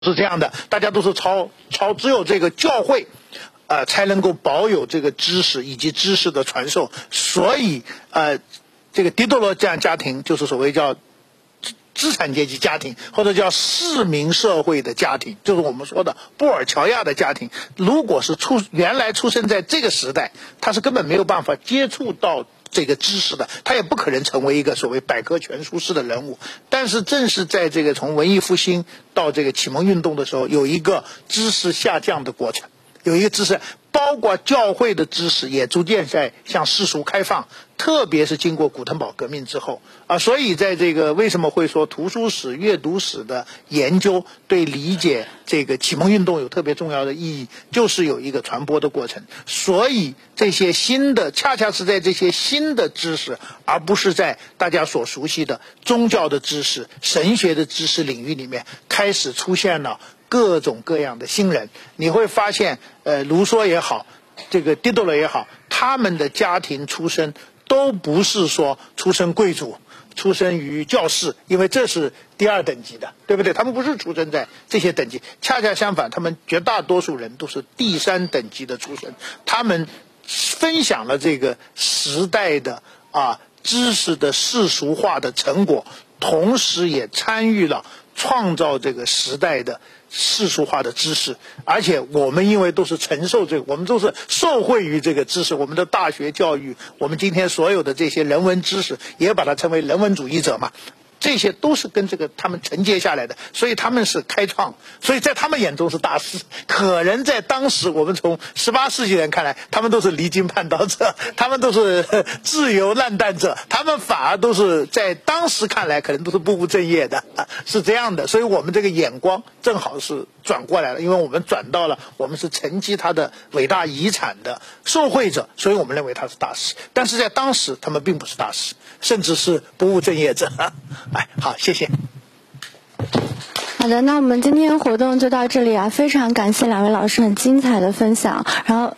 是这样的，大家都是只有这个教会，才能够保有这个知识以及知识的传授。所以，这个狄德罗这样家庭就是所谓叫资产阶级家庭，或者叫市民社会的家庭，就是我们说的布尔乔亚的家庭。如果是原来出生在这个时代，他是根本没有办法接触到这个知识的，他也不可能成为一个所谓百科全书式的人物。但是正是在这个从文艺复兴到这个启蒙运动的时候，有一个知识下降的过程，有一个知识，包括教会的知识也逐渐在向世俗开放，特别是经过古腾堡革命之后所以在这个为什么会说图书史、阅读史的研究对理解这个启蒙运动有特别重要的意义，就是有一个传播的过程。所以这些新的，恰恰是在这些新的知识，而不是在大家所熟悉的宗教的知识、神学的知识领域里面，开始出现了各种各样的新人。你会发现卢梭也好，这个狄德罗也好，他们的家庭出身都不是说出身贵族，出身于教士，因为这是第二等级的，对不对？他们不是出生在这些等级，恰恰相反，他们绝大多数人都是第三等级的出身。他们分享了这个时代的知识的世俗化的成果，同时也参与了创造这个时代的世俗化的知识。而且我们因为都是承受这个，我们都是受惠于这个知识，我们的大学教育，我们今天所有的这些人文知识，也把它称为人文主义者嘛，这些都是跟这个他们承接下来的，所以他们是开创，所以在他们眼中是大师。可能在当时，我们从18世纪人看来，他们都是离经叛道者，他们都是自由烂蛋者，他们反而都是在当时看来可能都是不务正业的是这样的。所以我们这个眼光正好是转过来了，因为我们转到了我们是承继他的伟大遗产的受惠者，所以我们认为他是大师。但是在当时他们并不是大师，甚至是不务正业者好，谢谢。 好的，那我们今天活动就到这里非常感谢两位老师很精彩的分享。然后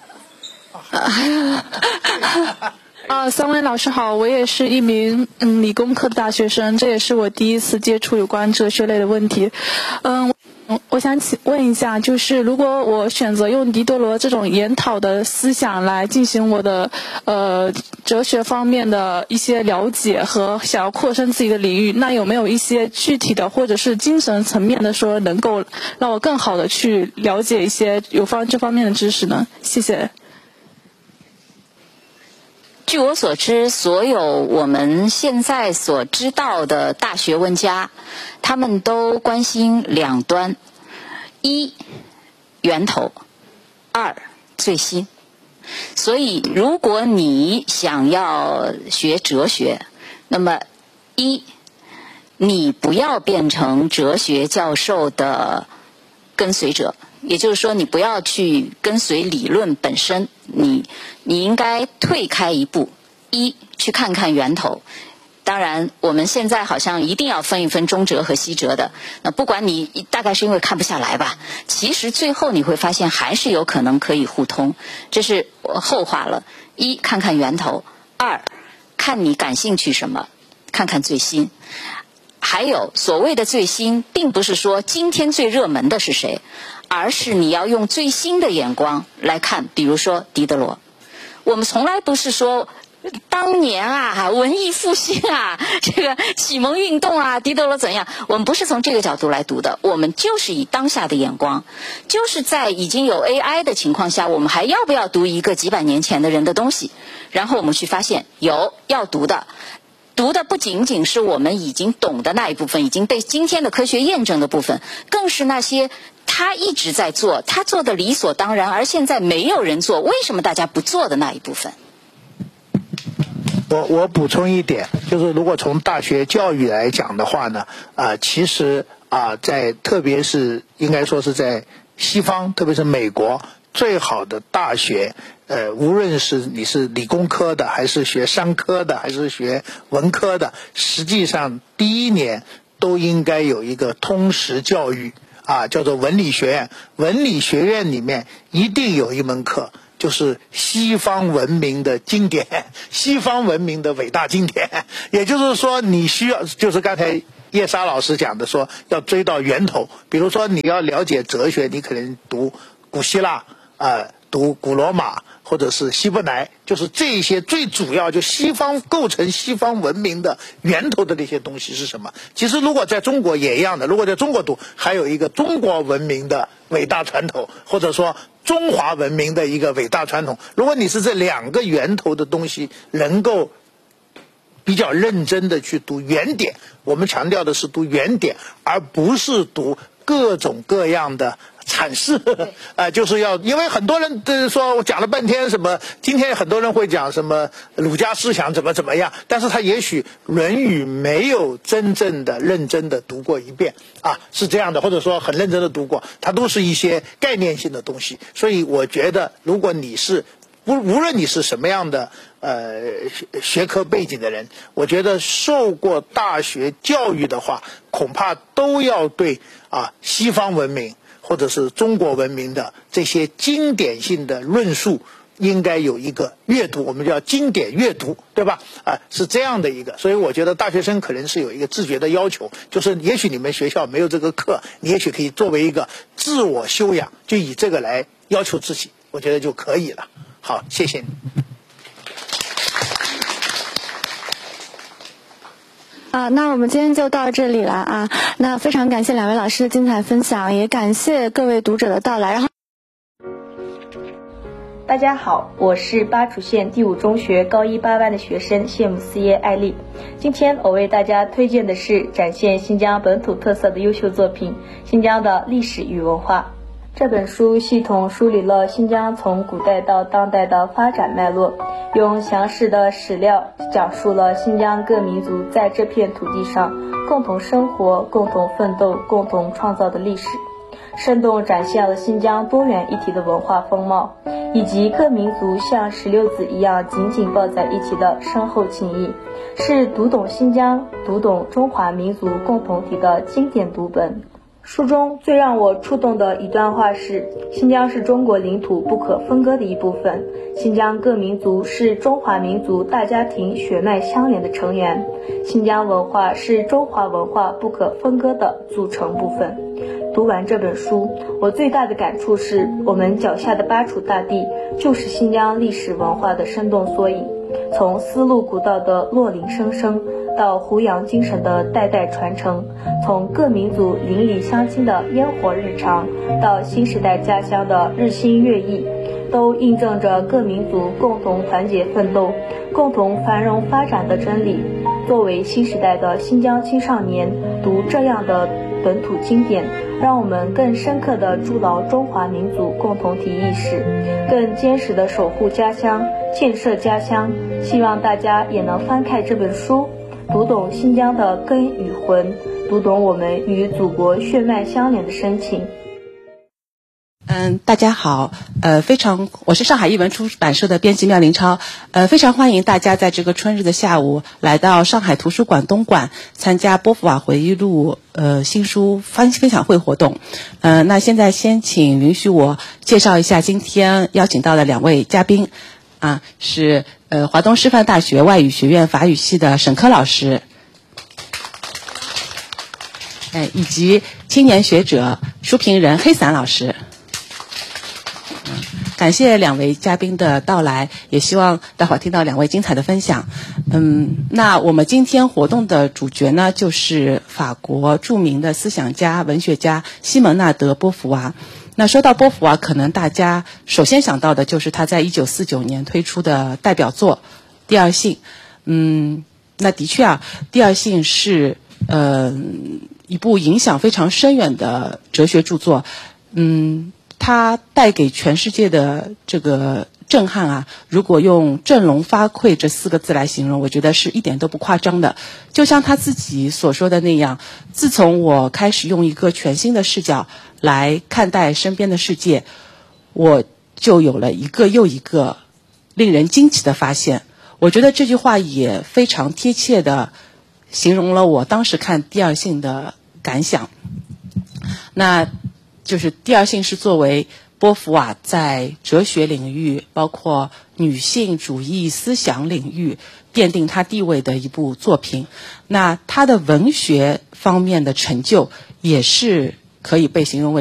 三位老师好，我也是一名理工科的大学生，这也是我第一次接触有关哲学类的问题。我想问一下，就是如果我选择用狄德罗这种研讨的思想来进行我的哲学方面的一些了解和想要扩深自己的领域，那有没有一些具体的或者是精神层面的说能够让我更好的去了解一些这方面的知识呢？谢谢。 据我所知，所有我们现在所知道的大学问家，他们都关心两端：一，源头；二，最新。所以，如果你想要学哲学，那么一，你不要变成哲学教授的跟随者。也就是说，你不要去跟随理论本身，你应该退开一步，一去看看源头。当然，我们现在好像一定要分一分中哲和西哲的。那不管你大概是因为看不下来吧，其实最后你会发现还是有可能可以互通，这是后话了。一，看看源头；二，看你感兴趣什么，看看最新。还有所谓的最新，并不是说今天最热门的是谁，而是你要用最新的眼光来看。比如说狄德罗，我们从来不是说当年文艺复兴这个启蒙运动狄德罗怎样，我们不是从这个角度来读的，我们就是以当下的眼光，就是在已经有 AI 的情况下，我们还要不要读一个几百年前的人的东西，然后我们去发现有要读的。读的不仅仅是我们已经懂的那一部分，已经被今天的科学验证的部分，更是那些他一直在做，他做的理所当然，而现在没有人做，为什么大家不做的那一部分。 我补充一点，就是如果从大学教育来讲的话呢，其实在特别是应该说是在西方，特别是美国，最好的大学，无论是你是理工科的，还是学商科的，还是学文科的，实际上第一年都应该有一个通识教育叫做文理学院。文理学院里面一定有一门课，就是西方文明的经典，西方文明的伟大经典。也就是说，你需要，就是刚才叶莎老师讲的说要追到源头。比如说你要了解哲学，你可能读古希腊读古罗马或者是希伯来，就是这些最主要就西方构成西方文明的源头的那些东西是什么。其实如果在中国也一样的，如果在中国读，还有一个中国文明的伟大传统，或者说中华文明的一个伟大传统。如果你是这两个源头的东西能够比较认真的去读原点，我们强调的是读原点，而不是读各种各样的阐释，就是要，因为很多人说我讲了半天什么，今天很多人会讲什么儒家思想怎么样，但是他也许《论语》没有真正的认真的读过一遍是这样的，或者说很认真的读过，它都是一些概念性的东西。所以我觉得，如果你是无论你是什么样的学科背景的人，我觉得受过大学教育的话，恐怕都要对西方文明或者是中国文明的这些经典性的论述应该有一个阅读，我们叫经典阅读，对吧？是这样的一个。所以我觉得大学生可能是有一个自觉的要求，就是也许你们学校没有这个课，你也许可以作为一个自我修养，就以这个来要求自己，我觉得就可以了。好，谢谢你。 那我们今天就到这里了那非常感谢两位老师的精彩分享，也感谢各位读者的到来。 大家好，我是巴楚县第5中学高1 8班的学生谢姆斯耶艾丽。今天我为大家推荐的是展现新疆本土特色的优秀作品《新疆的历史与文化》。这本书系统梳理了新疆从古代到当代的发展脉络，用详实的史料讲述了新疆各民族在这片土地上共同生活、共同奋斗、共同创造的历史，生动展现了新疆多元一体的文化风貌，以及各民族像石榴子一样紧紧抱在一起的深厚情谊，是读懂新疆、读懂中华民族共同体的经典读本。书中最让我触动的一段话是：新疆是中国领土不可分割的一部分，新疆各民族是中华民族大家庭血脉相连的成员，新疆文化是中华文化不可分割的组成部分。读完这本书，我最大的感触是，我们脚下的巴楚大地就是新疆历史文化的生动缩影，从丝路古道的落林声声，到胡杨精神的代代传承，从各民族邻里乡亲的烟火日常，到新时代家乡的日新月异，都印证着各民族共同团结奋斗、共同繁荣发展的真理。作为新时代的新疆青少年，读这样的本土经典，让我们更深刻地筑牢中华民族共同体意识，更坚实地守护家乡、建设家乡。希望大家也能翻开这本书，读懂新疆的根与魂，读懂我们与祖国血脉相连的深情。 大家好，我是上海译文出版社的编辑廖林超，非常欢迎大家在这个春日的下午来到上海图书馆东馆参加波伏娃回忆录新书分享会活动。那现在先请允许我介绍一下今天邀请到的2位嘉宾是华东师范大学外语学院法语系的沈科老师，以及青年学者书评人黑伞老师。感谢2位嘉宾的到来，也希望待会儿听到2位精彩的分享。那我们今天活动的主角呢，就是法国著名的思想家、文学家西蒙纳德·波伏娃。那说到波伏娃，可能大家首先想到的就是他在1949年推出的代表作《第二性》。那的确第二性是一部影响非常深远的哲学著作。它带给全世界的这个震撼如果用振聋发聩这4个字来形容，我觉得是一点都不夸张的。就像他自己所说的那样，自从我开始用一个全新的视角来看待身边的世界，我就有了一个又一个令人惊奇的发现。我觉得这句话也非常贴切的形容了我当时看《第二性》的感想。那就是《第二性》是作为波伏娃在哲学领域，包括女性主义思想领域奠定她地位的一部作品。那她的文学方面的成就也是可以被形容为